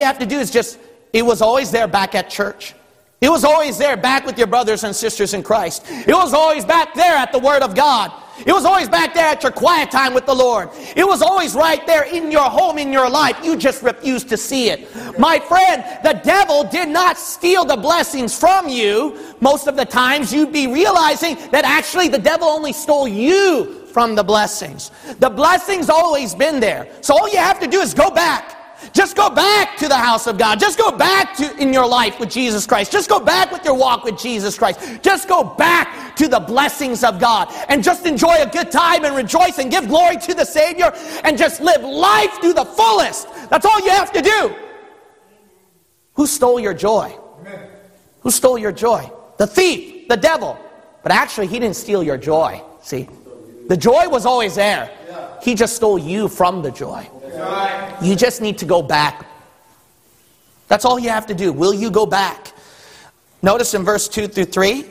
you have to do is it was always there back at church. It was always there back with your brothers and sisters in Christ. It was always back there at the Word of God. It was always back there at your quiet time with the Lord. It was always right there in your home, in your life. You just refused to see it. My friend, the devil did not steal the blessings from you. Most of the times you'd be realizing that actually the devil only stole you from the blessings. The blessings always been there. So all you have to do is go back. Just go back to the house of God. Just go back in your life with Jesus Christ. Just go back with your walk with Jesus Christ. Just go back to the blessings of God. And just enjoy a good time and rejoice and give glory to the Savior. And just live life to the fullest. That's all you have to do. Who stole your joy? Who stole your joy? The thief, the devil. But actually, he didn't steal your joy. See? The joy was always there. He just stole you from the joy. You just need to go back. That's all you have to do. Will you go back? Notice in verse 2 through 3.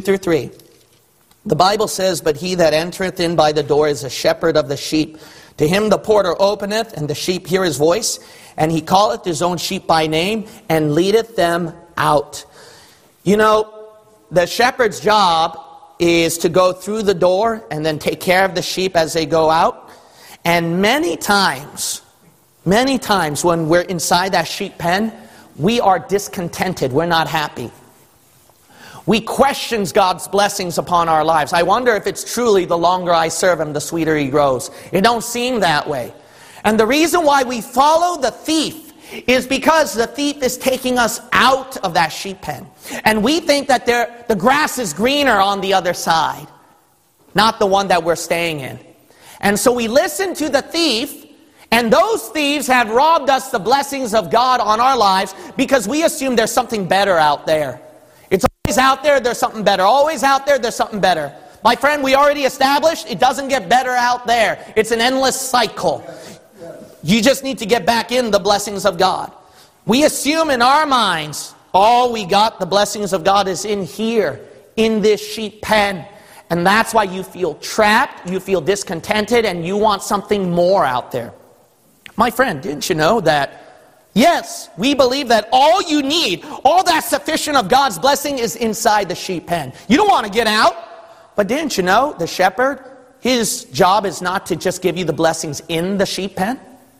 The Bible says, "But he that entereth in by the door is a shepherd of the sheep. To him the porter openeth, and the sheep hear his voice. And he calleth his own sheep by name, and leadeth them out." You know, the shepherd's job is to go through the door and then take care of the sheep as they go out. And many times when we're inside that sheep pen, we are discontented. We're not happy. We question God's blessings upon our lives. I wonder if it's truly the longer I serve Him, the sweeter He grows. It don't seem that way. And the reason why we follow the thief is because the thief is taking us out of that sheep pen. And we think that the grass is greener on the other side, not the one that we're staying in. And so we listen to the thief, and those thieves have robbed us the blessings of God on our lives because we assume there's something better out there. It's always out there, there's something better. Always out there, there's something better. My friend, we already established it doesn't get better out there. It's an endless cycle. You just need to get back in the blessings of God. We assume in our minds, all we got, the blessings of God, is in here, in this sheep pen. And that's why you feel trapped, you feel discontented, and you want something more out there. My friend, didn't you know that, yes, we believe that all you need, all that's sufficient of God's blessing is inside the sheep pen. You don't want to get out. But didn't you know the shepherd, his job is not to just give you the blessings in the sheep pen?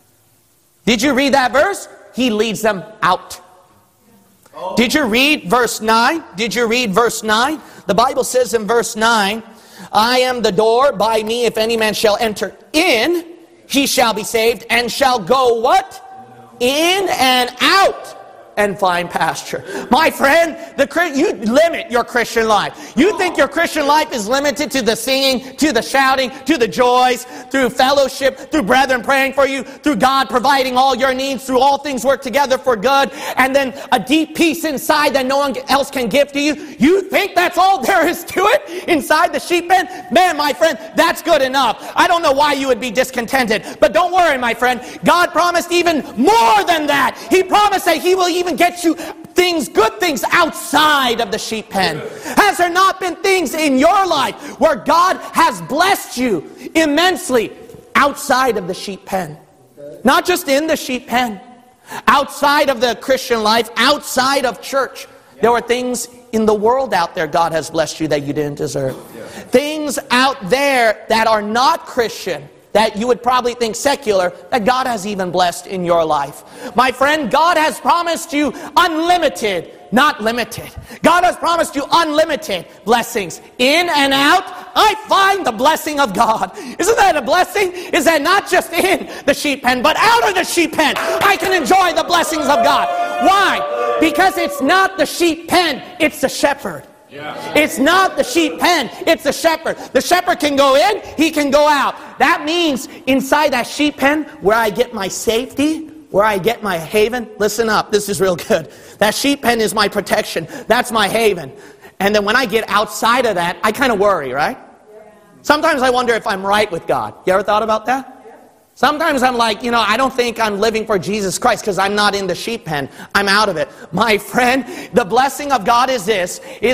Did you read that verse? He leads them out. Did you read verse 9? Did you read verse 9? The Bible says in verse 9, "I am the door, by me if any man shall enter in, he shall be saved, and shall go" what? "In and out, and find pasture." My friend, you limit your Christian life. You think your Christian life is limited to the singing, to the shouting, to the joys, through fellowship, through brethren praying for you, through God providing all your needs, through all things work together for good, and then a deep peace inside that no one else can give to you. You think that's all there is to it inside the sheep pen? Man, my friend, that's good enough. I don't know why you would be discontented. But don't worry, my friend. God promised even more than that. He promised that He will even get you things, good things outside of the sheep pen. Has there not been things in your life where God has blessed you immensely outside of the sheep pen? Not just in the sheep pen. Outside of the Christian life, outside of church. There are things in the world out there God has blessed you that you didn't deserve. Things out there that are not Christian, that you would probably think secular, that God has even blessed in your life. My friend, God has promised you unlimited, not limited. God has promised you unlimited blessings. In and out, I find the blessing of God. Isn't that a blessing? Is that not just in the sheep pen, but out of the sheep pen, I can enjoy the blessings of God. Why? Because it's not the sheep pen, it's the shepherd. It's not the sheep pen, it's the shepherd. The shepherd can go in, he can go out. That means inside that sheep pen, where I get my safety, where I get my haven. Listen up, this is real good. That sheep pen is my protection. That's my haven. And then when I get outside of that, I kind of worry, right? Sometimes I wonder if I'm right with God. You ever thought about that? Sometimes I'm like, I don't think I'm living for Jesus Christ because I'm not in the sheep pen. I'm out of it. My friend, the blessing of God is this, is that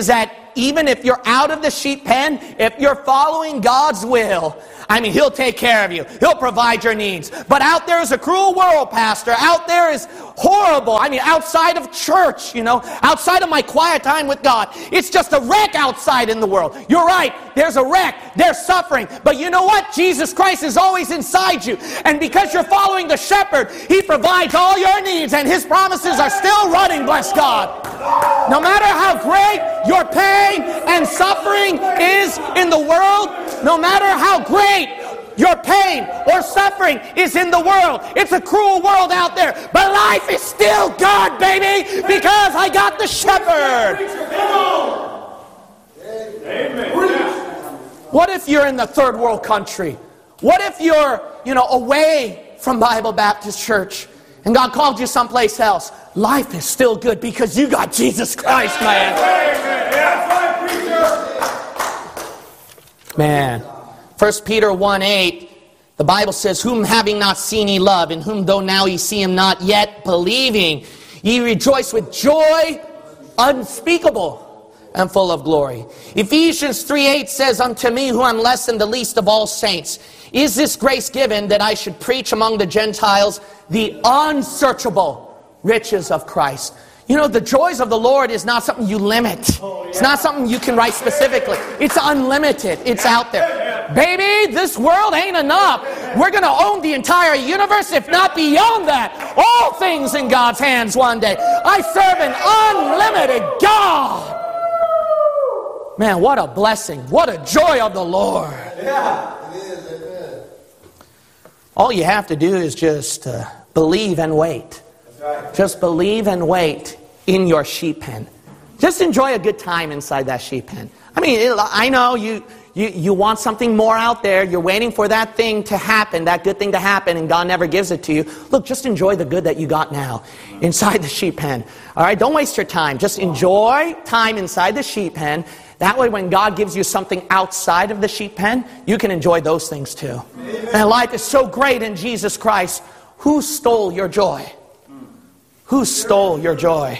even if you're out of the sheep pen, if you're following God's will, I mean, He'll take care of you. He'll provide your needs. But out there is a cruel world, Pastor. Out there is horrible. I mean, outside of church, outside of my quiet time with God, it's just a wreck outside in the world. You're right. There's a wreck. There's suffering. But you know what? Jesus Christ is always inside you. And because you're following the shepherd, He provides all your needs, and His promises are still running, bless God. No matter how great your pain and suffering is in the world, no matter how great your pain or suffering is in the world, it's a cruel world out there, but life is still good, baby, because I got the shepherd. What if you're in the third world country? What if you're, away from Bible Baptist Church and God called you someplace else? Life is still good because you got Jesus Christ, man. 1 Peter 1:8, the Bible says, whom having not seen ye love, in whom though now ye see Him not, yet believing, ye rejoice with joy unspeakable and full of glory. Ephesians 3:8 says, unto me who am less than the least of all saints, is this grace given that I should preach among the Gentiles the unsearchable riches of Christ. The joys of the Lord is not something you limit. It's not something you can write specifically. It's unlimited. It's out there. Baby, this world ain't enough. We're going to own the entire universe, if not beyond that. All things in God's hands one day. I serve an unlimited God. Man, what a blessing. What a joy of the Lord. Yeah, it is. Amen. All you have to do is just believe and wait. Right. Just believe and wait in your sheep pen. Just enjoy a good time inside that sheep pen. I mean, I know you want something more out there. You're waiting for that thing to happen, that good thing to happen, and God never gives it to you. Look, just enjoy the good that you got now inside the sheep pen. All right, don't waste your time. Just enjoy time inside the sheep pen. That way, when God gives you something outside of the sheep pen, you can enjoy those things too. Amen. And life is so great in Jesus Christ. Who stole your joy? Who stole your joy?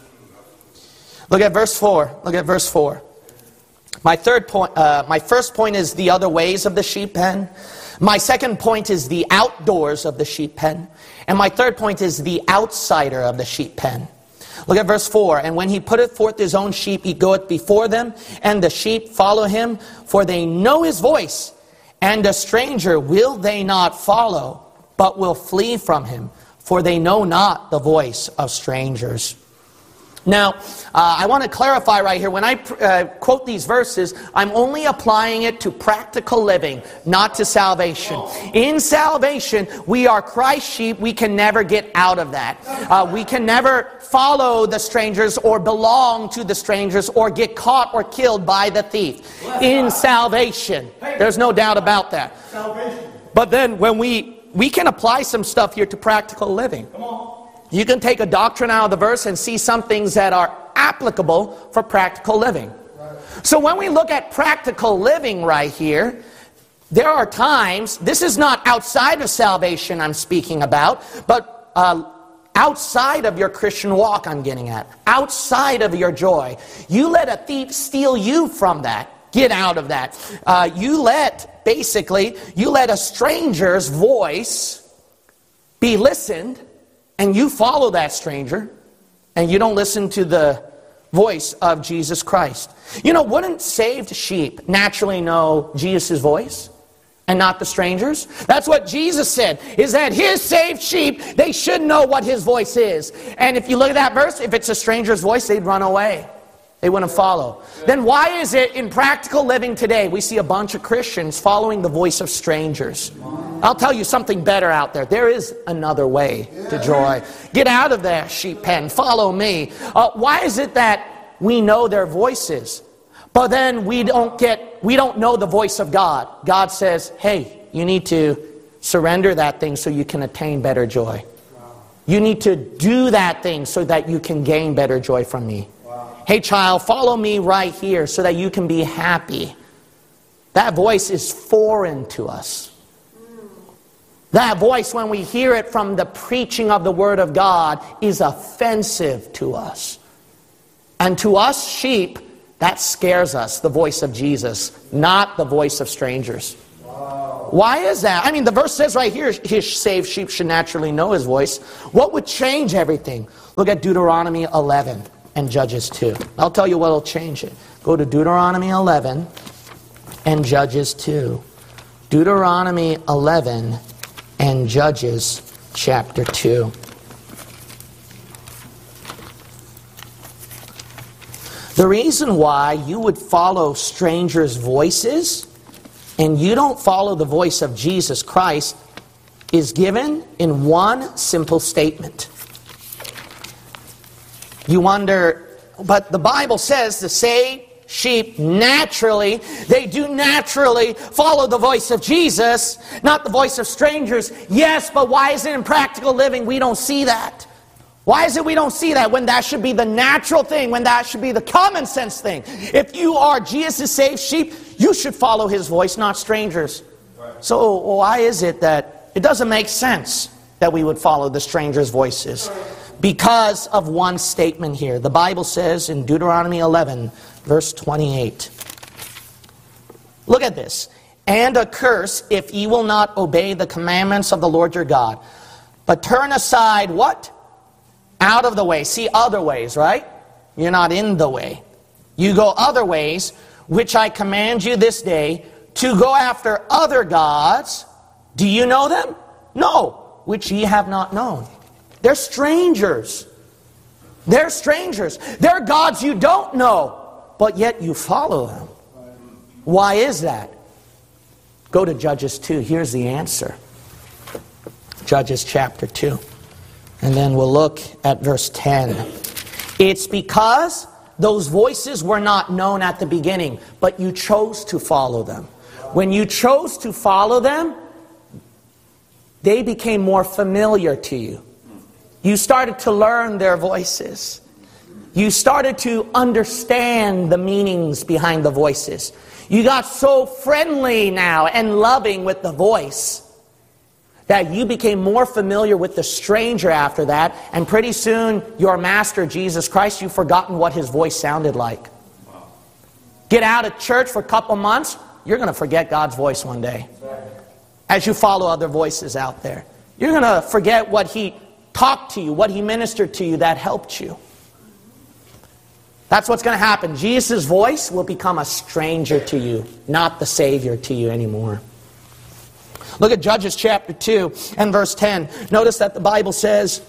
Look at verse 4. Look at verse 4. My first point is the other ways of the sheep pen. My second point is the outdoors of the sheep pen. And my third point is the outsider of the sheep pen. Look at verse 4. And when he putteth forth his own sheep, he goeth before them, and the sheep follow him, for they know his voice. And a stranger will they not follow, but will flee from him. For they know not the voice of strangers. Now, I want to clarify right here. When I quote these verses, I'm only applying it to practical living, not to salvation. In salvation, we are Christ's sheep. We can never get out of that. We can never follow the strangers or belong to the strangers or get caught or killed by the thief. In salvation, there's no doubt about that. But then when we can apply some stuff here to practical living. You can take a doctrine out of the verse and see some things that are applicable for practical living. So when we look at practical living right here, there are times, this is not outside of salvation I'm speaking about, but outside of your Christian walk I'm getting at. Outside of your joy. You let a thief steal you from that. Get out of that. You let a stranger's voice be listened, and you follow that stranger, and you don't listen to the voice of Jesus Christ. Wouldn't saved sheep naturally know Jesus' voice and not the strangers? That's what Jesus said, is that his saved sheep, they should know what his voice is. And if you look at that verse, if it's a stranger's voice, they'd run away. They wouldn't follow. Then why is it in practical living today we see a bunch of Christians following the voice of strangers? I'll tell you something better out there. There is another way to joy. Get out of that sheep pen. Follow me. Why is it that we know their voices, but then we don't know the voice of God? God says, hey, you need to surrender that thing so you can attain better joy. You need to do that thing so that you can gain better joy from me. Hey child, follow me right here so that you can be happy. That voice is foreign to us. That voice, when we hear it from the preaching of the Word of God, is offensive to us. And to us sheep, That scares us, the voice of Jesus, not the voice of strangers. Wow. Why is that? I mean, the verse says right here, his saved sheep should naturally know his voice. What would change everything? Look at Deuteronomy 11 and Judges 2. I'll tell you what will change it. Go to Deuteronomy 11 and Judges 2. Deuteronomy 11 and Judges chapter 2. The reason why you would follow strangers' voices and you don't follow the voice of Jesus Christ is given in one simple statement. You wonder, but the Bible says the saved sheep naturally, they do naturally follow the voice of Jesus, not the voice of strangers. Yes, but why is it in practical living we don't see that? Why is it we don't see that when that should be the natural thing, when that should be the common sense thing? If you are Jesus' saved sheep, you should follow his voice, not strangers. Right. So why is it that it doesn't make sense that we would follow the strangers' voices? Because of one statement here. The Bible says in Deuteronomy 11, verse 28. Look at this. And a curse if ye will not obey the commandments of the Lord your God. But turn aside what? Out of the way. See, other ways, right? You're not in the way. You go other ways, which I command you this day, to go after other gods. Do you know them? No, which ye have not known. They're strangers. They're strangers. They're gods you don't know, but yet you follow them. Why is that? Go to Judges 2. Here's the answer. Judges chapter 2. And then we'll look at verse 10. It's because those voices were not known at the beginning, but you chose to follow them. When you chose to follow them, they became more familiar to you. You started to learn their voices. You started to understand the meanings behind the voices. You got so friendly now and loving with the voice that you became more familiar with the stranger after that, and pretty soon your master, Jesus Christ, you've forgotten what his voice sounded like. Get out of church for a couple months, you're going to forget God's voice one day. As you follow other voices out there. You're going to forget what he talked to you, what he ministered to you that helped you. That's what's going to happen. Jesus' voice will become a stranger to you, not the Savior to you anymore. Look at Judges chapter 2 and verse 10. Notice that the Bible says,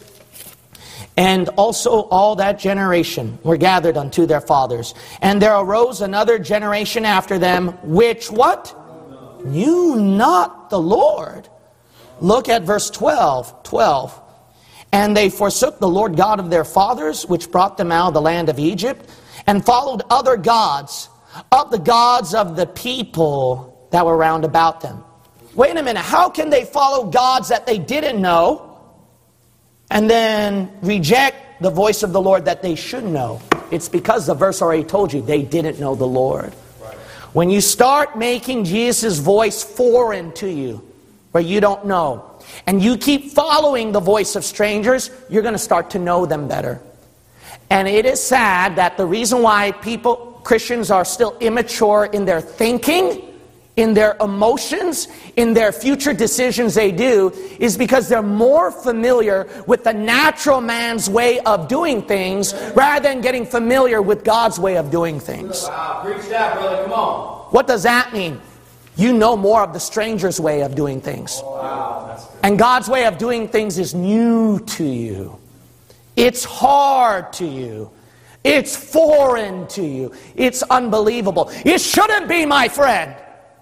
and also all that generation were gathered unto their fathers. And there arose another generation after them, which what? Knew not the Lord. Look at verse 12. And they forsook the Lord God of their fathers, which brought them out of the land of Egypt, and followed other gods, of the gods of the people that were round about them. Wait a minute, how can they follow gods that they didn't know and then reject the voice of the Lord that they should know? It's because the verse already told you they didn't know the Lord. Right. When you start making Jesus' voice foreign to you, where you don't know, and you keep following the voice of strangers, you're going to start to know them better. And it is sad that the reason why Christians are still immature in their thinking, in their emotions, in their future decisions they do, is because they're more familiar with the natural man's way of doing things rather than getting familiar with God's way of doing things. Wow, preach that, brother, come on. What does that mean? You know more of the stranger's way of doing things. Wow, that's good. And God's way of doing things is new to you. It's hard to you. It's foreign to you. It's unbelievable. It shouldn't be, my friend.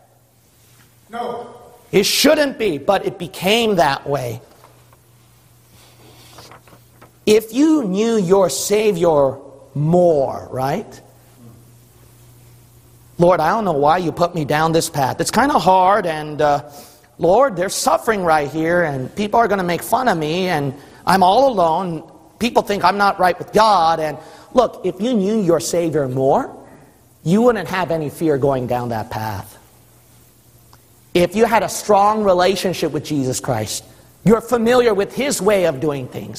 No. It shouldn't be, but it became that way. If you knew your Savior more, right? Lord, I don't know why you put me down this path. It's kind of hard, and Lord, there's suffering right here, and people are going to make fun of me, and I'm all alone. People think I'm not right with God. And look, if you knew your Savior more, you wouldn't have any fear going down that path. If you had a strong relationship with Jesus Christ, you're familiar with His way of doing things,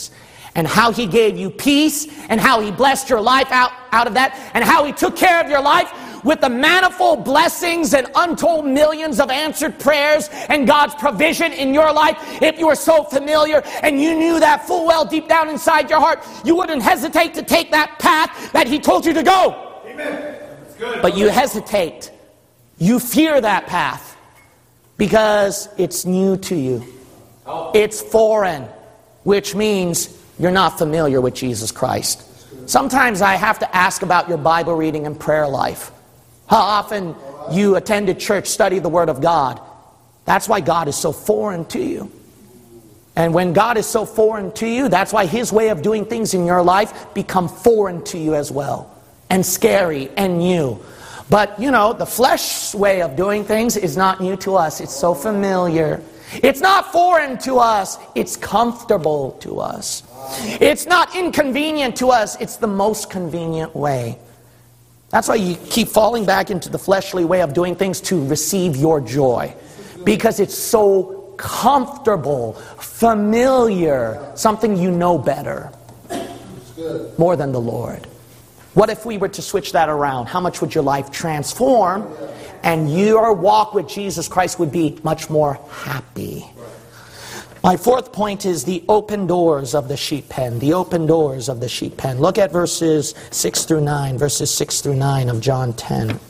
and how He gave you peace, and how He blessed your life out of that, and how He took care of your life with the manifold blessings and untold millions of answered prayers and God's provision in your life. If you were so familiar and you knew that full well deep down inside your heart, you wouldn't hesitate to take that path that He told you to go. Amen. That's good. But you hesitate. You fear that path because it's new to you. It's foreign, which means you're not familiar with Jesus Christ. Sometimes I have to ask about your Bible reading and prayer life. How often you attended church, study the Word of God. That's why God is so foreign to you. And when God is so foreign to you, that's why His way of doing things in your life become foreign to you as well. And scary and new. But, you know, the flesh way of doing things is not new to us. It's so familiar. It's not foreign to us. It's comfortable to us. It's not inconvenient to us. It's the most convenient way. That's why you keep falling back into the fleshly way of doing things to receive your joy. Because it's so comfortable, familiar, something you know better. More than the Lord. What if we were to switch that around? How much would your life transform? And your walk with Jesus Christ would be much more happy. My fourth point is the open doors of the sheep pen. The open doors of the sheep pen. Look at verses 6 through 9. Verses 6 through 9 of John 10.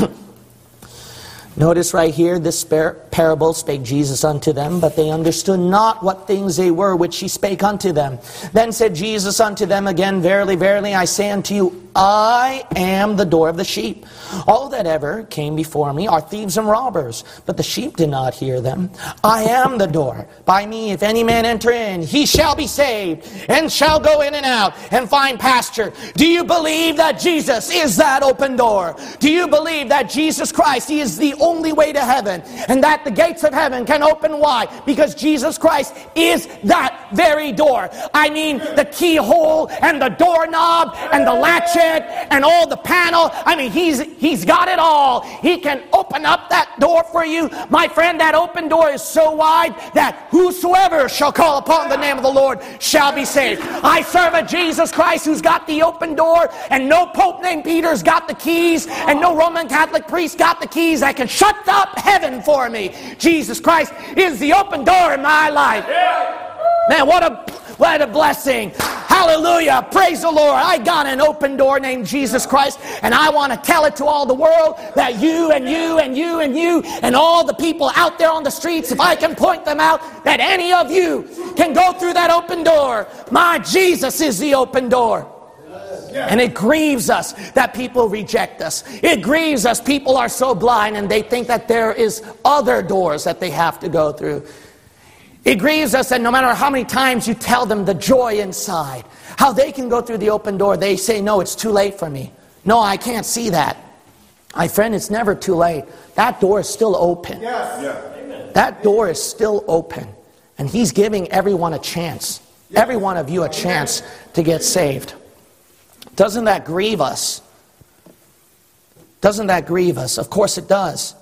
Notice right here, this parable spake Jesus unto them, but they understood not what things they were which He spake unto them. Then said Jesus unto them again, Verily, verily, I say unto you, I am the door of the sheep. All that ever came before me are thieves and robbers, but the sheep did not hear them. I am the door. By me, if any man enter in, he shall be saved, and shall go in and out, and find pasture. Do you believe that Jesus is that open door? Do you believe that Jesus Christ, He is the only way to heaven, and that the gates of heaven can open wide, because Jesus Christ is that very door? I mean, the keyhole, and the doorknob, and the latchet, and all the panel. I mean, He's got it all. He can open up that door for you. My friend, that open door is so wide that whosoever shall call upon the name of the Lord shall be saved. I serve a Jesus Christ who's got the open door, and no Pope named Peter's got the keys, and no Roman Catholic priest got the keys that can shut up heaven for me. Jesus Christ is the open door in my life. Man, what a blessing. Hallelujah. Praise the Lord. I got an open door named Jesus Christ, and I want to tell it to all the world that you and you and you and you and all the people out there on the streets, if I can point them out, that any of you can go through that open door. My Jesus is the open door. And it grieves us that people reject us. It grieves us. People are so blind and they think that there is other doors that they have to go through. It grieves us that no matter how many times you tell them the joy inside, how they can go through the open door, they say, no, it's too late for me. No, I can't see that. My friend, it's never too late. That door is still open. Yes. Yeah. That door is still open. And He's giving everyone a chance. Every one of you a chance to get saved. Doesn't that grieve us? Doesn't that grieve us? Of course it does.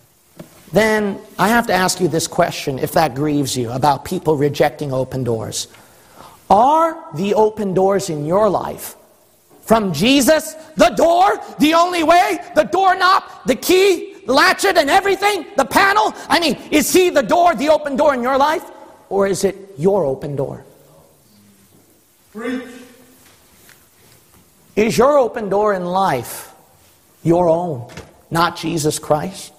Then I have to ask you this question, if that grieves you, about people rejecting open doors. Are the open doors in your life from Jesus, the door, the only way, the doorknob, the key, the latchet and everything, the panel? I mean, is He the door, the open door in your life? Or is it your open door? Preach. Is your open door in life your own, not Jesus Christ?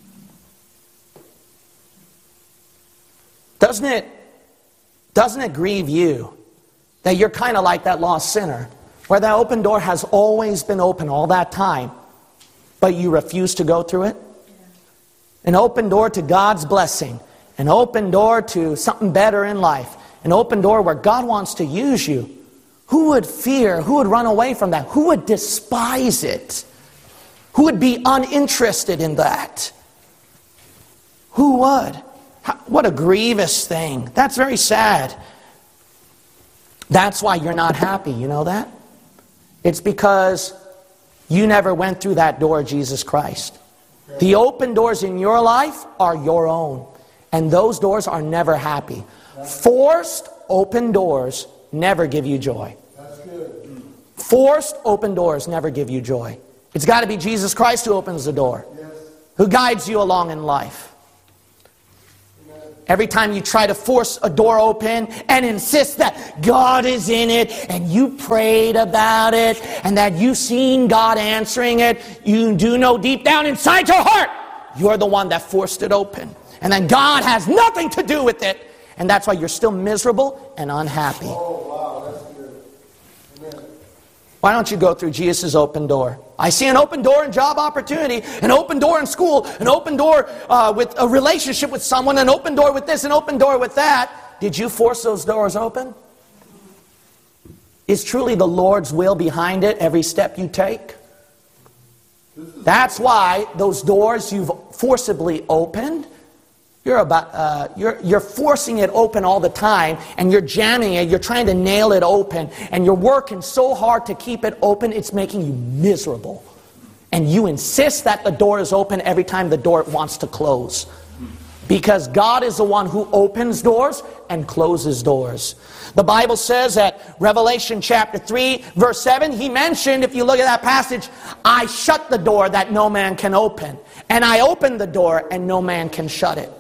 Doesn't it grieve you that you're kind of like that lost sinner, where that open door has always been open all that time, but you refuse to go through it? An open door to God's blessing, an open door to something better in life, an open door where God wants to use you. Who would fear? Who would run away from that? Who would despise it? Who would be uninterested in that? Who would? What a grievous thing. That's very sad. That's why you're not happy. You know that? It's because you never went through that door, Jesus Christ. The open doors in your life are your own. And those doors are never happy. Forced open doors never give you joy. That's good. Forced open doors never give you joy. It's got to be Jesus Christ who opens the door, Yes. who guides you along in life. Amen. Every time you try to force a door open and insist that God is in it and you prayed about it and that you've seen God answering it, you do know deep down inside your heart, you're the one that forced it open. And then God has nothing to do with it. And that's why you're still miserable and unhappy. Oh, wow, that's good. Amen. Why don't you go through Jesus' open door? I see an open door in job opportunity, an open door in school, an open door with a relationship with someone, an open door with this, an open door with that. Did you force those doors open? Is truly the Lord's will behind it every step you take? That's why those doors you've forcibly opened, you're forcing it open all the time, and you're jamming it, you're trying to nail it open, and you're working so hard to keep it open, it's making you miserable. And you insist that the door is open every time the door wants to close. Because God is the one who opens doors and closes doors. The Bible says at Revelation chapter 3, verse 7, he mentioned, if you look at that passage, I shut the door that no man can open, and I open the door and no man can shut it.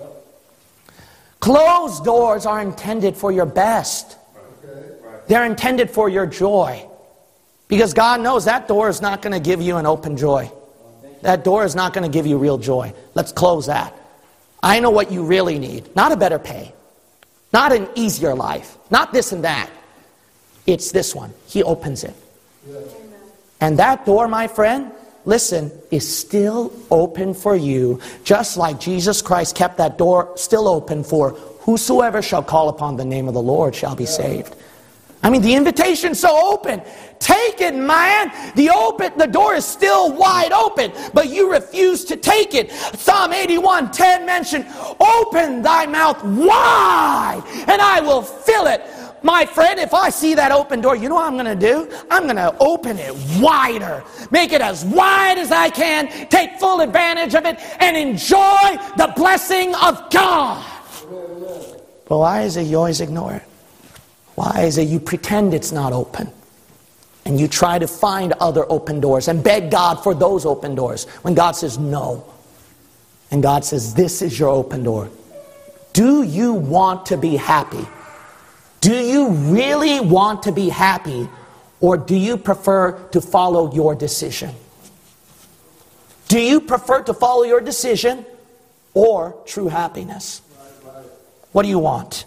Closed doors are intended for your best. They're intended for your joy. Because God knows that door is not going to give you an open joy. That door is not going to give you real joy. Let's close that. I know what you really need. Not a better pay. Not an easier life. Not this and that. It's this one. He opens it. And that door, my friend, listen, is still open for you, just like Jesus Christ kept that door still open for whosoever shall call upon the name of the Lord shall be saved. I mean, the invitation's so open. Take it, man. The door is still wide open, but you refuse to take it. Psalm 81:10 mentioned, open thy mouth wide, and I will fill it. My friend, if I see that open door, you know what I'm going to do? I'm going to open it wider. Make it as wide as I can. Take full advantage of it and enjoy the blessing of God. But why is it you always ignore it? Why is it you pretend it's not open? And you try to find other open doors and beg God for those open doors when God says no. And God says, this is your open door. Do you want to be happy? Do you really want to be happy, or do you prefer to follow your decision? Do you prefer to follow your decision or true happiness? What do you want?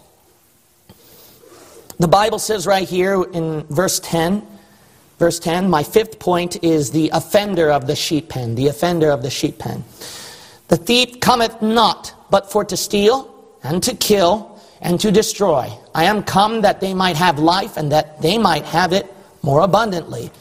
The Bible says right here in verse 10, my fifth point is the offender of the sheep pen. The offender of the sheep pen. The thief cometh not but for to steal and to kill and to destroy. I am come that they might have life and that they might have it more abundantly.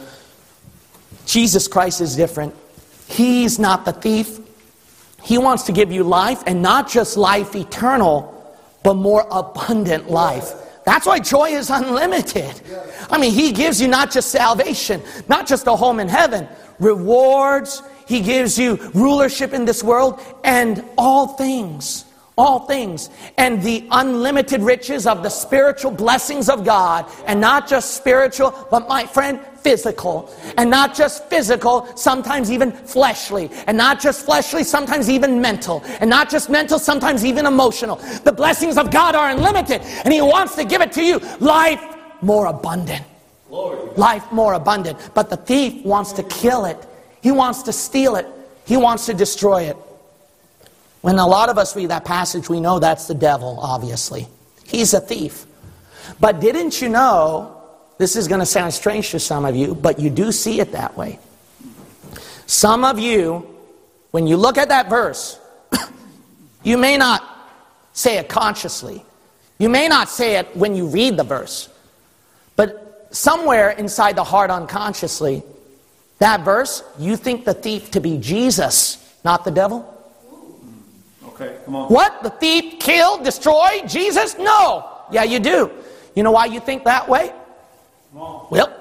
Jesus Christ is different. He's not the thief. He wants to give you life, and not just life eternal, but more abundant life. That's why joy is unlimited. I mean, He gives you not just salvation, not just a home in heaven, rewards. He gives you rulership in this world and all things. All things. And the unlimited riches of the spiritual blessings of God. And not just spiritual, but my friend, physical. And not just physical, sometimes even fleshly. And not just fleshly, sometimes even mental. And not just mental, sometimes even emotional. The blessings of God are unlimited. And He wants to give it to you. Life more abundant. Life more abundant. But the thief wants to kill it. He wants to steal it. He wants to destroy it. When a lot of us read that passage, we know that's the devil, obviously. He's a thief. But didn't you know, this is going to sound strange to some of you, but you do see it that way. Some of you, when you look at that verse, you may not say it consciously. You may not say it when you read the verse. But somewhere inside the heart unconsciously, that verse, you think the thief to be Jesus, not the devil. Okay, come on. What? The thief killed, destroyed Jesus? No. Yeah, you do. You know why you think that way? Come on. Well,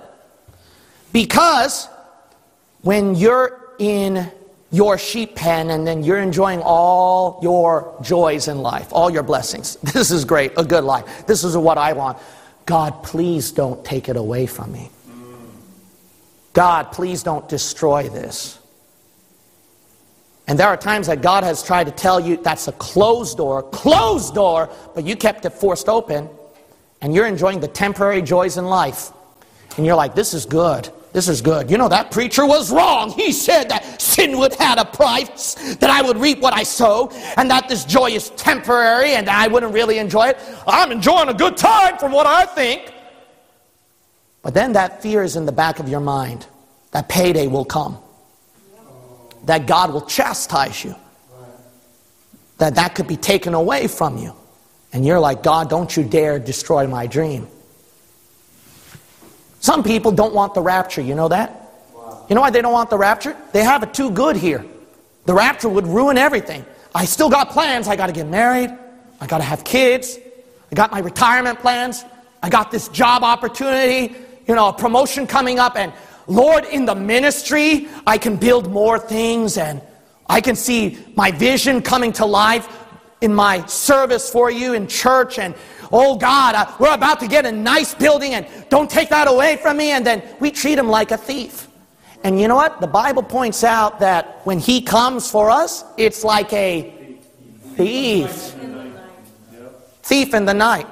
because when you're in your sheep pen and then you're enjoying all your joys in life, all your blessings. This is great, a good life. This is what I want. God, please don't take it away from me. God, please don't destroy this. And there are times that God has tried to tell you that's a closed door, but you kept it forced open, and you're enjoying the temporary joys in life. And you're like, this is good. This is good. You know, that preacher was wrong. He said that sin would have a price, that I would reap what I sow, and that this joy is temporary, and I wouldn't really enjoy it. I'm enjoying a good time from what I think. But then that fear is in the back of your mind. That payday will come. That God will chastise you. That could be taken away from you. And you're like, God, don't you dare destroy my dream. Some people don't want the rapture, you know that? You know why they don't want the rapture? They have it too good here. The rapture would ruin everything. I still got plans. I got to get married. I got to have kids. I got my retirement plans. I got this job opportunity, you know, a promotion coming up. And Lord, in the ministry, I can build more things, and I can see my vision coming to life in my service for you in church. And oh God, we're about to get a nice building, and don't take that away from me. And then we treat him like a thief. And you know what? The Bible points out that when he comes for us, it's like a thief. Thief in the night.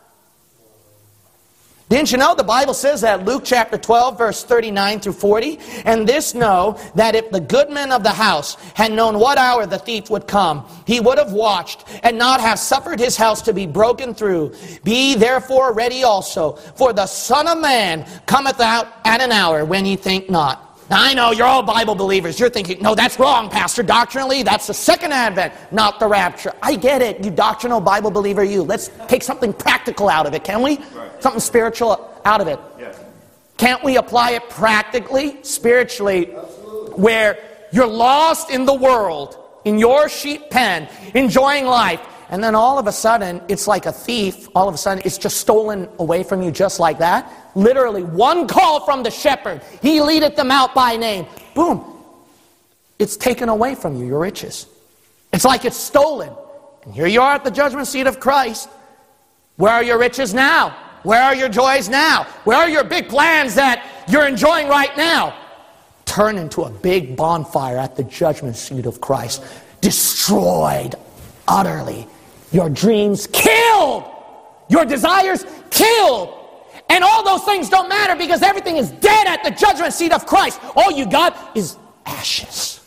Didn't you know the Bible says that Luke chapter 12 verse 39 through 40? And this know that if the goodman of the house had known what hour the thief would come, he would have watched and not have suffered his house to be broken through. Be therefore ready also, for the Son of Man cometh out at an hour when ye think not. Now I know you're all Bible believers. You're thinking, no, that's wrong, Pastor. Doctrinally, that's the second advent, not the rapture. I get it, you doctrinal Bible believer, you. Let's take something practical out of it, can we? Right. Something spiritual out of it. Yes. Can't we apply it practically, spiritually, where you're lost in the world, in your sheep pen, enjoying life, and then all of a sudden, it's like a thief. All of a sudden, it's just stolen away from you just like that. Literally, one call from the shepherd. He leadeth them out by name. Boom. It's taken away from you, your riches. It's like it's stolen. And here you are at the judgment seat of Christ. Where are your riches now? Where are your joys now? Where are your big plans that you're enjoying right now? Turn into a big bonfire at the judgment seat of Christ. Destroyed utterly. Your dreams killed. Your desires killed. And all those things don't matter because everything is dead at the judgment seat of Christ. All you got is ashes.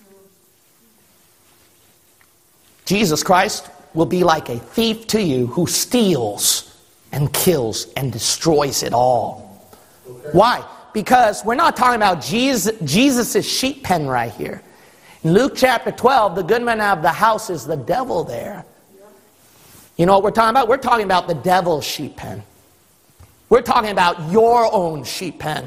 Jesus Christ will be like a thief to you who steals and kills and destroys it all. Okay. Why? Because we're not talking about Jesus' sheep pen right here. In Luke chapter 12, the goodman of the house is the devil there. You know what we're talking about? We're talking about the devil's sheep pen. We're talking about your own sheep pen.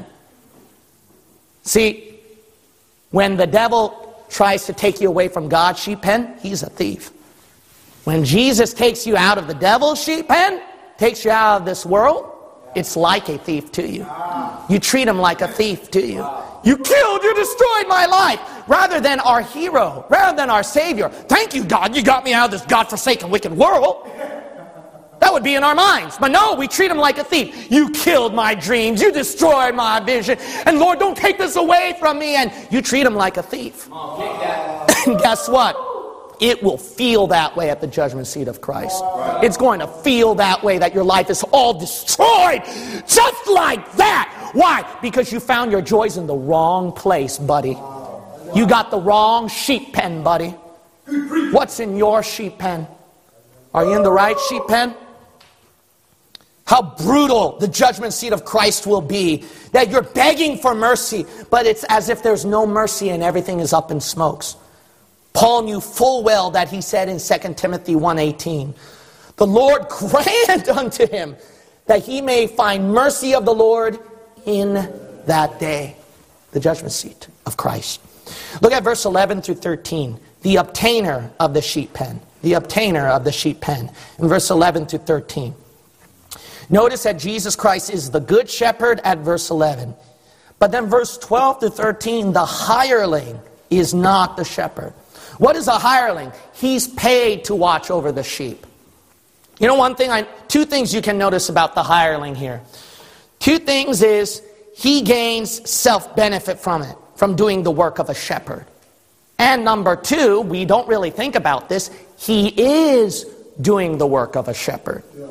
See, when the devil tries to take you away from God's sheep pen, he's a thief. When Jesus takes you out of the devil's sheep pen, takes you out of this world, it's like a thief to you. You treat him like a thief to you. You killed, you destroyed my life. Rather than our hero, rather than our Savior. Thank you, God, you got me out of this godforsaken, wicked world. That would be in our minds. But no, we treat him like a thief. You killed my dreams. You destroyed my vision. And Lord, don't take this away from me. And you treat him like a thief. And guess what? It will feel that way at the judgment seat of Christ. It's going to feel that way, that your life is all destroyed. Just like that. Why? Because you found your joys in the wrong place, buddy. You got the wrong sheep pen, buddy. What's in your sheep pen? Are you in the right sheep pen? How brutal the judgment seat of Christ will be. That you're begging for mercy, but it's as if there's no mercy and everything is up in smokes. Paul knew full well that he said in 2 Timothy 1:18, the Lord grant unto him that he may find mercy of the Lord in that day. The judgment seat of Christ. Look at verse 11 through 13. The obtainer of the sheep pen. The obtainer of the sheep pen. In verse 11 through 13. Notice that Jesus Christ is the good shepherd at verse 11. But then verse 12 to 13, the hireling is not the shepherd. What is a hireling? He's paid to watch over the sheep. You know, two things you can notice about the hireling here. Two things is he gains self-benefit from it, from doing the work of a shepherd. And number two, we don't really think about this, he is doing the work of a shepherd. Yeah.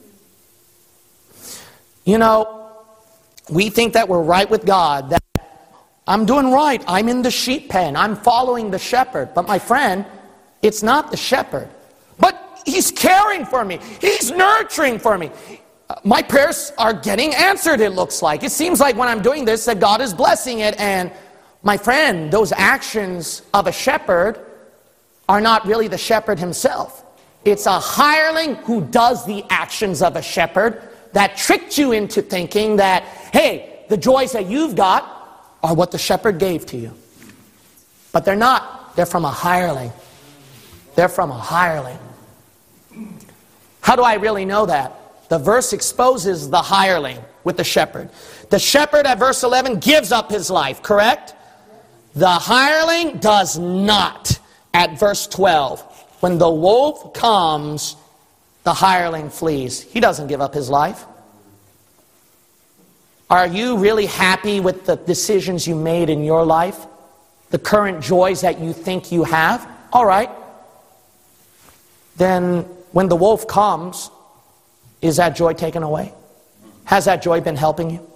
You know, we think that we're right with God, that I'm doing right, I'm in the sheep pen, I'm following the shepherd. But my friend, it's not the shepherd. But he's caring for me, he's nurturing for me. My prayers are getting answered, it looks like. It seems like when I'm doing this that God is blessing it. And my friend, those actions of a shepherd are not really the shepherd himself. It's a hireling who does the actions of a shepherd that tricked you into thinking that, hey, the joys that you've got are what the shepherd gave to you. But they're not. They're from a hireling. They're from a hireling. How do I really know that? The verse exposes the hireling with the shepherd. The shepherd at verse 11 gives up his life, correct? The hireling does not at verse 12. When the wolf comes, the hireling flees. He doesn't give up his life. Are you really happy with the decisions you made in your life? The current joys that you think you have? All right. Then when the wolf comes, is that joy taken away? Has that joy been helping you?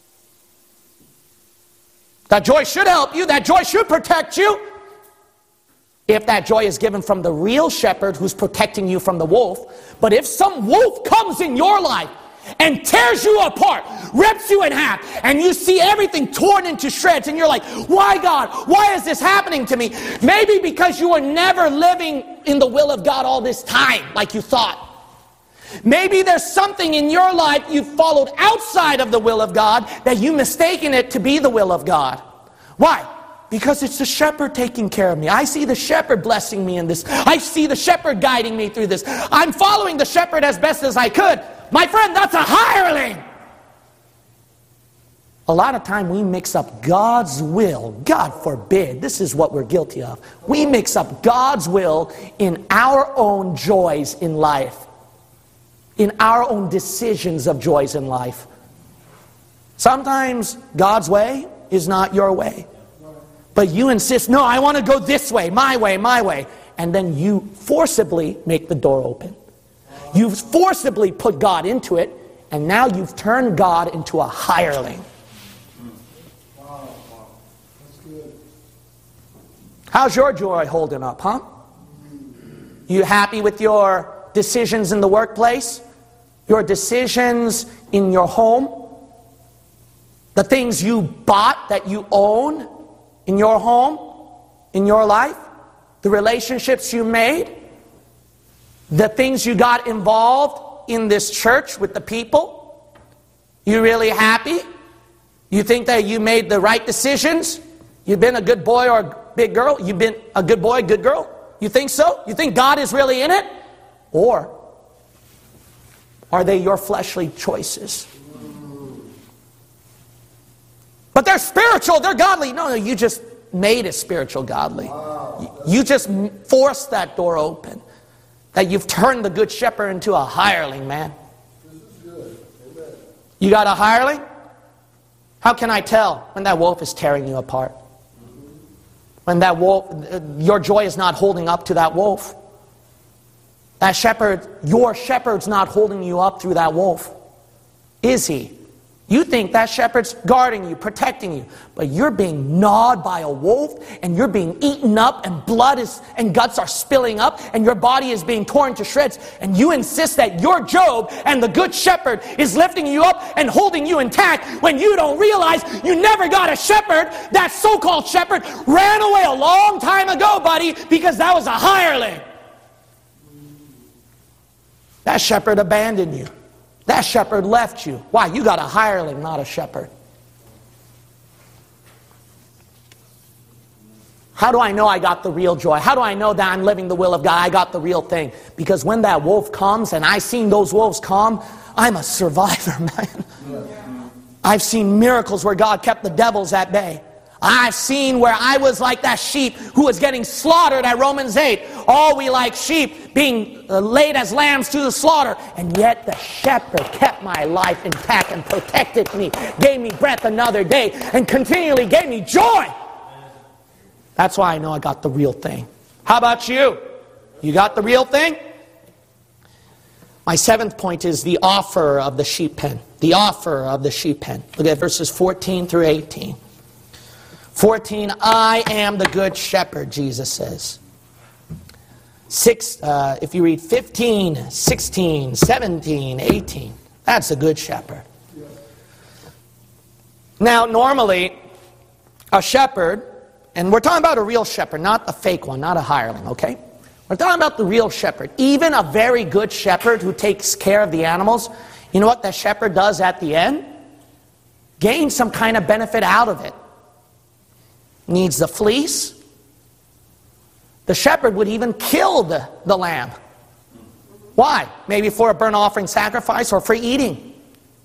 That joy should help you. That joy should protect you. If that joy is given from the real shepherd who's protecting you from the wolf. But if some wolf comes in your life and tears you apart, rips you in half, and you see everything torn into shreds, and you're like, why God? Why is this happening to me? Maybe because you were never living in the will of God all this time like you thought. Maybe there's something in your life you followed outside of the will of God that you mistaken it to be the will of God. Why? Because it's the shepherd taking care of me. I see the shepherd blessing me in this. I see the shepherd guiding me through this. I'm following the shepherd as best as I could. My friend, that's a hireling. A lot of time we mix up God's will. God forbid. This is what we're guilty of. We mix up God's will in our own joys in life. In our own decisions of joys in life. Sometimes God's way is not your way. But you insist, no, I want to go this way, my way, my way. And then you forcibly make the door open. You've forcibly put God into it, and now you've turned God into a hireling. Wow. That's good. How's your joy holding up, huh? You happy with your decisions in the workplace? Your decisions in your home? The things you bought that you own in your home, in your life? The relationships you made? The things you got involved in this church with the people? You really happy? You think that you made the right decisions? You've been a good boy or a big girl? You've been a good boy, good girl? You think so? You think God is really in it? Or are they your fleshly choices? But they're spiritual, they're godly. No, you just made it spiritual godly. You just forced that door open. That you've turned the good shepherd into a hireling, man. This is good. Amen. You got a hireling? How can I tell when that wolf is tearing you apart? When that wolf, your joy is not holding up to that wolf. That shepherd, your shepherd's not holding you up through that wolf. Is he? You think that shepherd's guarding you, protecting you, but you're being gnawed by a wolf, and you're being eaten up, and blood and guts are spilling up, and your body is being torn to shreds, and you insist that your Job and the good shepherd is lifting you up and holding you intact, when you don't realize you never got a shepherd. That so-called shepherd ran away a long time ago, buddy, because that was a hireling. That shepherd abandoned you. That shepherd left you. Why? You got a hireling, not a shepherd. How do I know I got the real joy? How do I know that I'm living the will of God? I got the real thing. Because when that wolf comes, and I've seen those wolves come, I'm a survivor, man. I've seen miracles where God kept the devils at bay. I've seen where I was like that sheep who was getting slaughtered at Romans 8. all we like sheep being laid as lambs to the slaughter. And yet the shepherd kept my life intact and protected me, gave me breath another day, and continually gave me joy. That's why I know I got the real thing. How about you? You got the real thing? My seventh point is the offer of the sheep pen. The offer of the sheep pen. Look at verses 14 through 18. 14, I am the good shepherd, Jesus says. If you read 15, 16, 17, 18, that's a good shepherd. Now, normally, a shepherd, and we're talking about a real shepherd, not a fake one, not a hireling, okay? We're talking about the real shepherd. Even a very good shepherd who takes care of the animals, you know what that shepherd does at the end? Gains some kind of benefit out of it. Needs the fleece. The shepherd would even kill the lamb. Why? Maybe for a burnt offering sacrifice or for eating.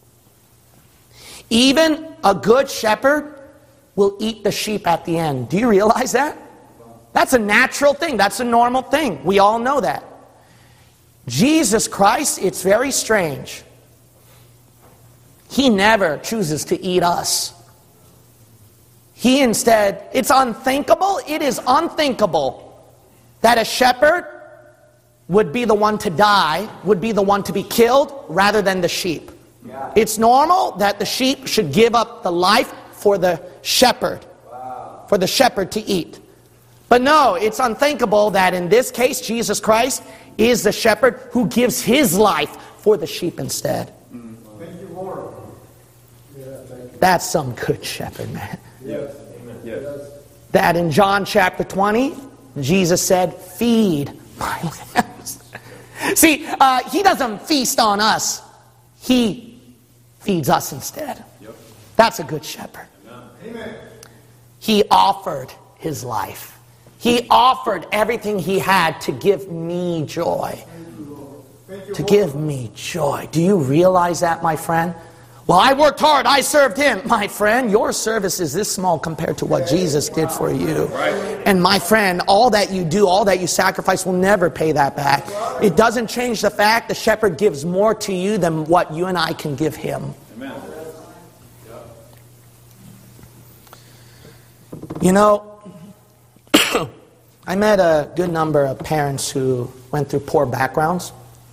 Even a good shepherd will eat the sheep at the end. Do you realize that? That's a natural thing. That's a normal thing. We all know that. Jesus Christ, it's very strange. He never chooses to eat us. He instead, it's unthinkable, it is unthinkable that a shepherd would be the one to die, would be the one to be killed, rather than the sheep. Yeah. It's normal that the sheep should give up the life for the shepherd, for the shepherd to eat. But no, it's unthinkable that in this case, Jesus Christ is the shepherd who gives his life for the sheep instead. Thank you, Lord. Yeah, thank you. That's some good shepherd, man. Yes. Amen. Yes. That in John chapter 20, Jesus said, feed my lambs. See, he doesn't feast on us. He feeds us instead. Yep. That's a good shepherd. Amen. He offered his life. He offered everything he had to give me joy. To give me joy. Do you realize that, my friend? Well, I worked hard. I served him. My friend, your service is this small compared to what Jesus did for you. And my friend, all that you do, all that you sacrifice will never pay that back. It doesn't change the fact the shepherd gives more to you than what you and I can give him. Amen. You know, I met a good number of parents who went through poor backgrounds.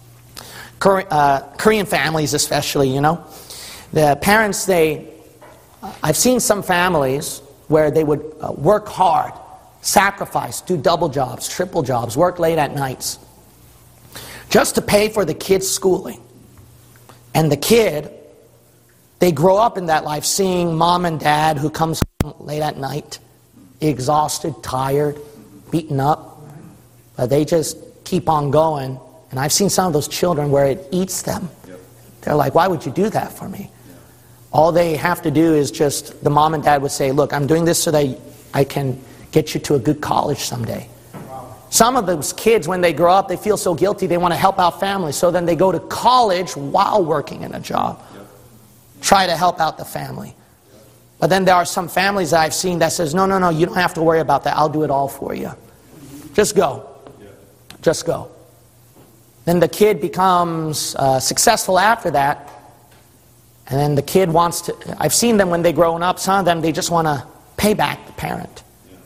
Korean families especially, you know. The parents, I've seen some families where they would work hard, sacrifice, do double jobs, triple jobs, work late at nights, just to pay for the kid's schooling. And the kid, they grow up in that life seeing mom and dad who comes home late at night, exhausted, tired, beaten up, but they just keep on going. And I've seen some of those children where it eats them. They're like, why would you do that for me? All they have to do is just, the mom and dad would say, look, I'm doing this so that I can get you to a good college someday. Some of those kids, when they grow up, they feel so guilty, they want to help out families. So then they go to college while working in a job. Try to help out the family. But then there are some families that I've seen that says, no, you don't have to worry about that. I'll do it all for you. Just go. Just go. Then the kid becomes successful after that. And then the kid wants to, I've seen them when they're growing up, some of them, they just want to pay back the parent.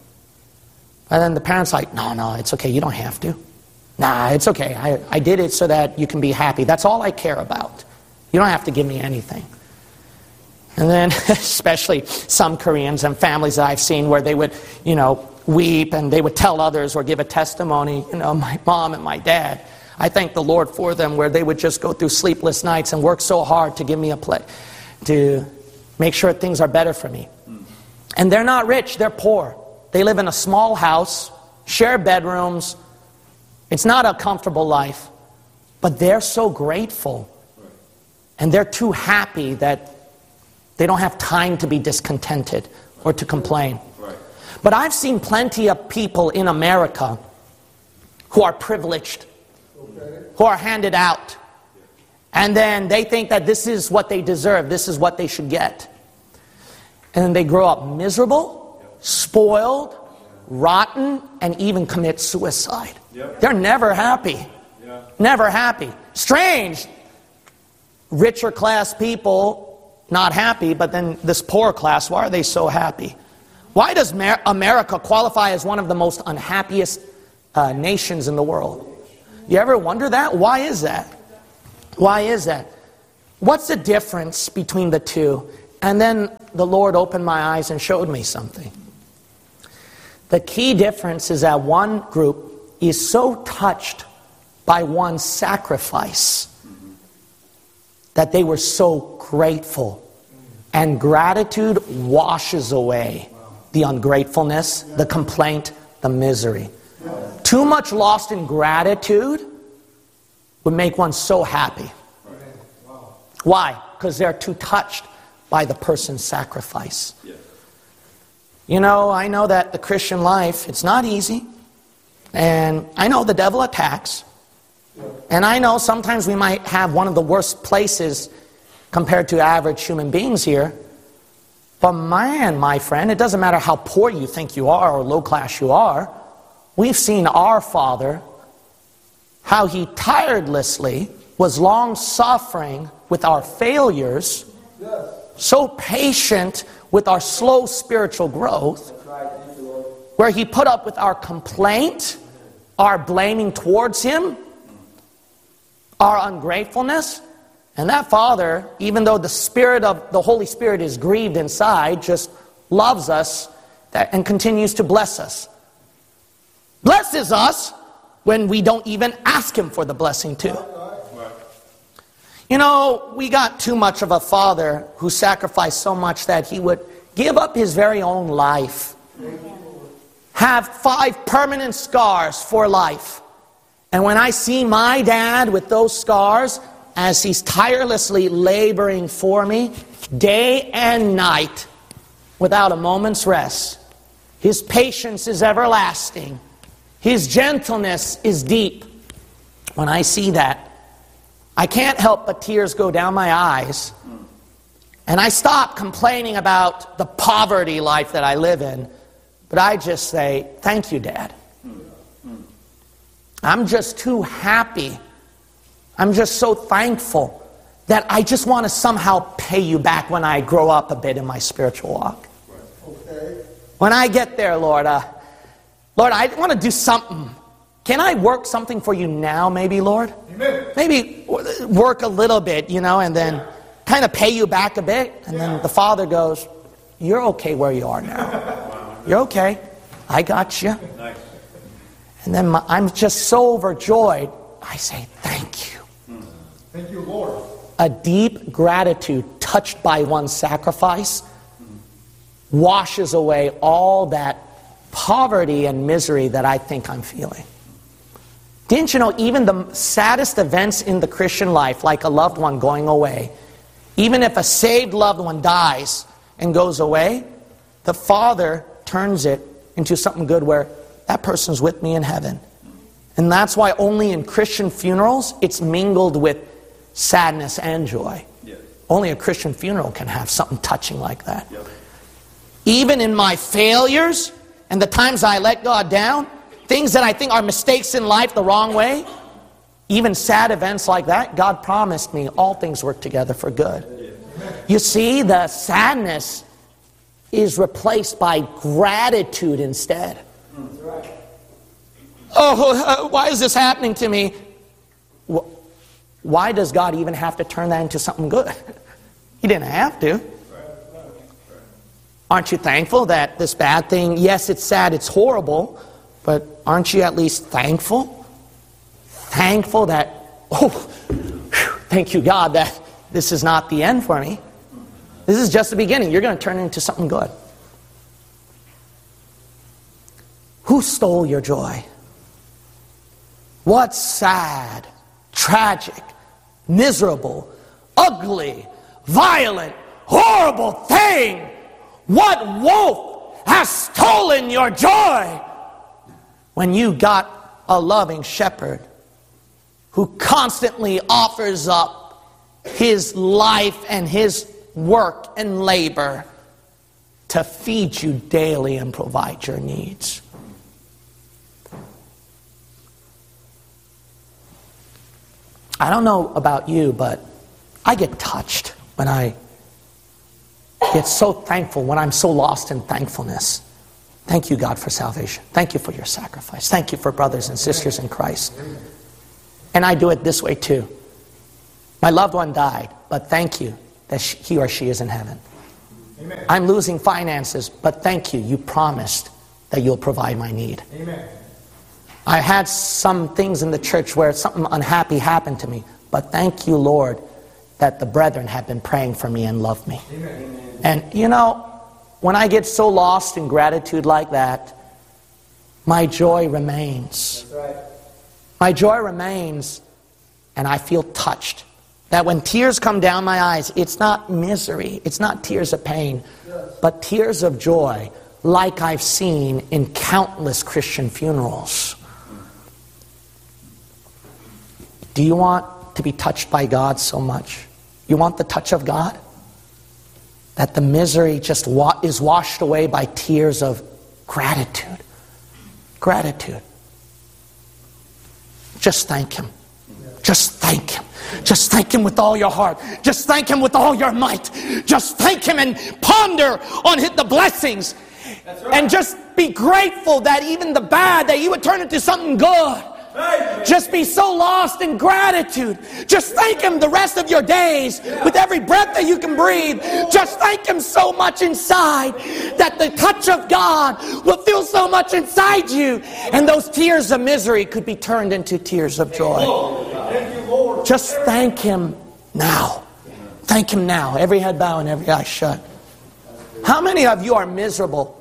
And then the parent's like, no, it's okay, you don't have to. Nah, it's okay, I did it so that you can be happy. That's all I care about. You don't have to give me anything. And then, especially some Koreans and families that I've seen where they would, weep and they would tell others or give a testimony, my mom and my dad. I thank the Lord for them where they would just go through sleepless nights and work so hard to give me a play, to make sure things are better for me. And they're not rich, they're poor. They live in a small house, share bedrooms. It's not a comfortable life, but they're so grateful. And they're too happy that they don't have time to be discontented or to complain. But I've seen plenty of people in America who are privileged, who are handed out. And then they think that this is what they deserve, this is what they should get. And then they grow up miserable, spoiled, rotten, and even commit suicide. Yep. They're never happy. Yeah. Never happy. Strange. Richer class people, not happy, but then this poor class, why are they so happy? Why does America qualify as one of the most unhappiest nations in the world? You ever wonder that? Why is that? Why is that? What's the difference between the two? And then the Lord opened my eyes and showed me something. The key difference is that one group is so touched by one sacrifice that they were so grateful. And gratitude washes away the ungratefulness, the complaint, the misery. Too much lost in gratitude would make one so happy. Why? Because they're too touched by the person's sacrifice. You know, I know that the Christian life, it's not easy. And I know the devil attacks. And I know sometimes we might have one of the worst places compared to average human beings here. But man, my friend, it doesn't matter how poor you think you are or low class you are. We've seen our Father, how He tirelessly was long suffering with our failures, so patient with our slow spiritual growth, where He put up with our complaint, our blaming towards Him, our ungratefulness. And that Father, even though the Spirit of the Holy Spirit is grieved inside, just loves us and continues to bless us. Blesses us when we don't even ask Him for the blessing too. You know, we got too much of a Father who sacrificed so much that He would give up His very own life. Have 5 permanent scars for life. And when I see my dad with those scars, as he's tirelessly laboring for me, day and night, without a moment's rest, His patience is everlasting. His gentleness is deep. When I see that, I can't help but tears go down my eyes. And I stop complaining about the poverty life that I live in. But I just say, thank you, Dad. I'm just too happy. I'm just so thankful that I just want to somehow pay you back when I grow up a bit in my spiritual walk. Okay. When I get there, Lord, Lord, I want to do something. Can I work something for you now, maybe, Lord? Amen. Maybe work a little bit, you know, and then kind of pay you back a bit. And then the Father goes, you're okay where you are now. You're okay. I got you. Nice. And then I'm just so overjoyed. I say, thank you. Thank you, Lord. A deep gratitude touched by one's sacrifice washes away all that poverty and misery that I think I'm feeling. Didn't you know even the saddest events in the Christian life, like a loved one going away, even if a saved loved one dies and goes away, the Father turns it into something good where that person's with me in heaven. And that's why only in Christian funerals it's mingled with sadness and joy. Only a Christian funeral can have something touching like that. Even in my failures and the times I let God down, things that I think are mistakes in life the wrong way, even sad events like that, God promised me all things work together for good. You see, the sadness is replaced by gratitude instead. Oh, why is this happening to me? Why does God even have to turn that into something good? He didn't have to. Aren't you thankful that this bad thing, yes, it's sad, it's horrible, but aren't you at least thankful? Thankful that, thank you, God, that this is not the end for me. This is just the beginning. You're going to turn it into something good. Who stole your joy? What sad, tragic, miserable, ugly, violent, horrible thing, what wolf has stolen your joy? When you got a loving shepherd who constantly offers up his life and his work and labor to feed you daily and provide your needs. I don't know about you, but I get touched when I get so thankful, when I'm so lost in thankfulness. Thank you, God, for salvation. Thank you for your sacrifice. Thank you for brothers and sisters in Christ. And I do it this way too. My loved one died, but thank you that he or she is in heaven. Amen. I'm losing finances, but thank you. You promised that you'll provide my need. Amen. I had some things in the church where something unhappy happened to me, but thank you, Lord, that the brethren have been praying for me and love me. Amen. And you know, when I get so lost in gratitude like that, my joy remains. That's right. My joy remains, and I feel touched. That when tears come down my eyes, it's not misery, it's not tears of pain, but tears of joy, like I've seen in countless Christian funerals. Do you want to be touched by God so much? You want the touch of God? That the misery just is washed away by tears of gratitude. Gratitude. Just thank Him. Just thank Him. Just thank Him with all your heart. Just thank Him with all your might. Just thank Him and ponder on the blessings. That's right. And just be grateful that even the bad, that you would turn into something good. Just be so lost in gratitude. Just thank Him the rest of your days with every breath that you can breathe. Just thank Him so much inside that the touch of God will feel so much inside you. And those tears of misery could be turned into tears of joy. Just thank Him now. Thank Him now. Every head bowed and every eye shut. How many of you are miserable